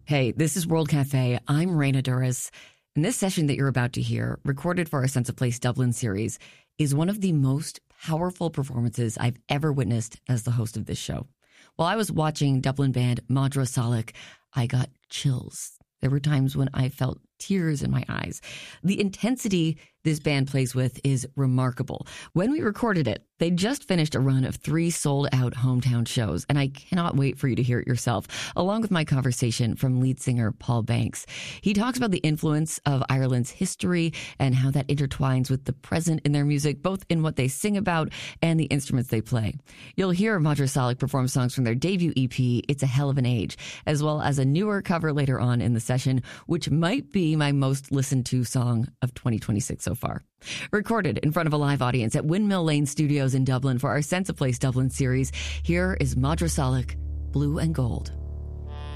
Hey, this is World Cafe. I'm Raina Duras. And this session that you're about to hear, recorded for our Sense of Place Dublin series, is one of the most powerful performances I've ever witnessed as the host of this show. While I was watching Dublin band Madra Salic, I got chills. There were times when I felt tears in my eyes. The intensity this band plays with is remarkable. When we recorded it, they just finished a run of 3 sold-out hometown shows, and I cannot wait for you to hear it yourself, along with my conversation from lead singer Paul Banks. He talks about the influence of Ireland's history and how that intertwines with the present in their music, both in what they sing about and the instruments they play. You'll hear Madra Salic perform songs from their debut EP, It's a Hell of an Age, as well as a newer cover later on in the session, which might be my most listened to song of 2026 so far. Recorded in front of a live audience at Windmill Lane Studios in Dublin for our Sense of Place Dublin series, here is Madra Salic, Blue and Gold.